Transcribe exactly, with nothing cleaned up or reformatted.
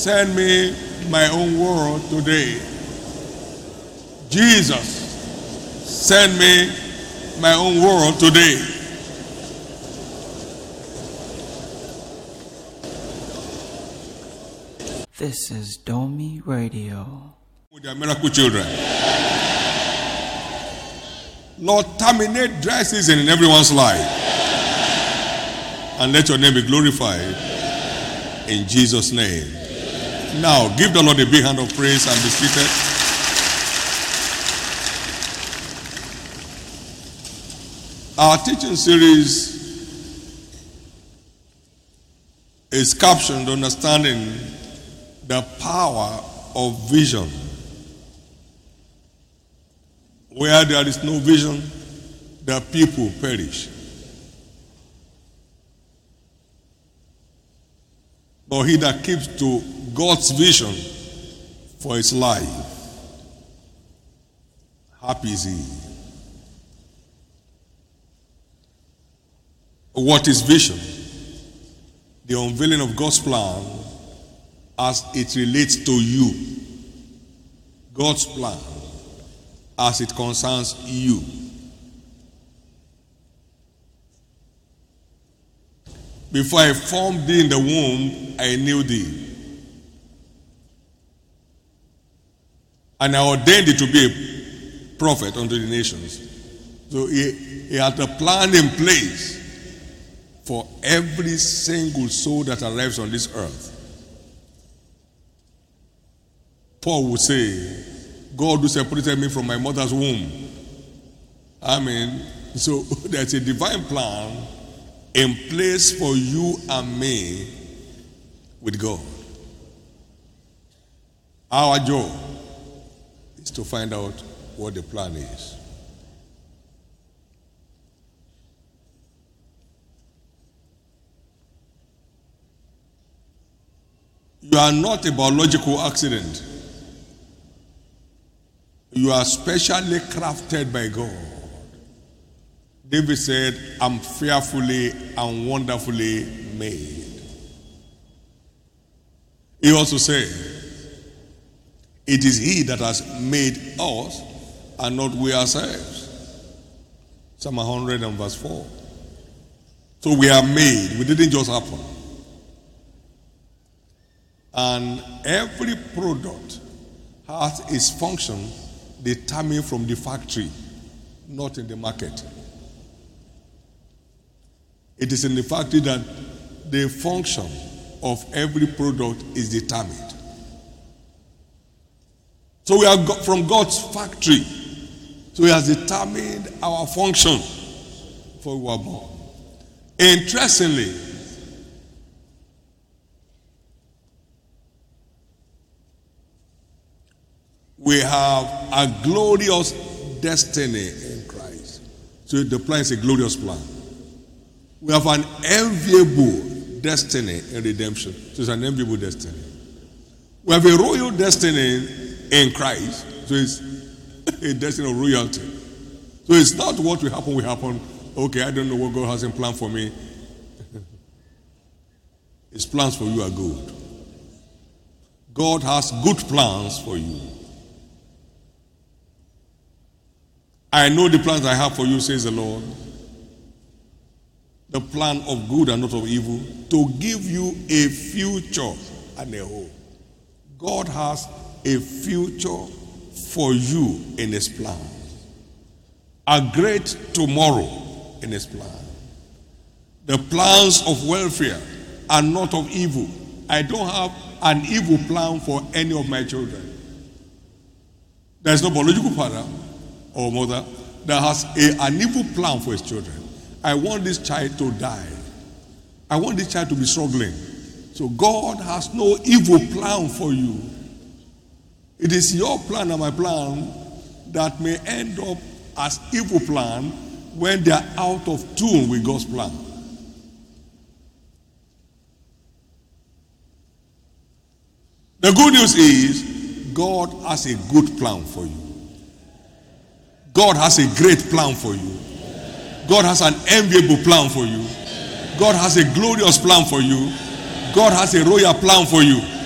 send me my own word today. Jesus, send me my own word today. This is Domi Radio. With their miracle children. Lord, terminate dry season in everyone's life. And let your name be glorified. In Jesus' name. Now, give the Lord a big hand of praise and be seated. Our teaching series is captioned Understanding the Power of Vision. Where there is no vision, the people perish. But he that keeps to God's vision for his life, happy is he. What is vision? The unveiling of God's plan as it relates to you. God's plan as it concerns you. Before I formed thee in the womb, I knew thee. And I ordained thee to be a prophet unto the nations. So he, he had a plan in place for every single soul that arrives on this earth. Paul would say, God who separated me from my mother's womb. I mean, so there's a divine plan in place for you and me with God. Our job is to find out what the plan is. You are not a biological accident. You are specially crafted by God. David said, I'm fearfully and wonderfully made. He also said, it is he that has made us and not we ourselves. Psalm one hundred and verse four. So we are made. We didn't just happen. And every product has its function determined from the factory, not in the market. It is in the factory that the function of every product is determined. So we are from God's factory. So he has determined our function before we were born. Interestingly, we have a glorious destiny in Christ. So the plan is a glorious plan. We have an enviable destiny in redemption. So it's an enviable destiny. We have a royal destiny in Christ. So it's a destiny of royalty. So it's not what will happen will happen. Okay, I don't know what God has in plan for me. His plans for you are good. God has good plans for you. I know the plans I have for you, says the Lord. The plan of good and not of evil, to give you a future and a hope. God has a future for you in his plan. A great tomorrow in his plan. The plans of welfare are not of evil. I don't have an evil plan for any of my children. There's no biological father or mother that has a, an evil plan for his children. I want this child to die. I want this child to be struggling. So God has no evil plan for you. It is your plan and my plan that may end up as evil plan when they are out of tune with God's plan. The good news is God has a good plan for you. God has a great plan for you. God has an enviable plan for you. God has a glorious plan for you. God has a royal plan for you.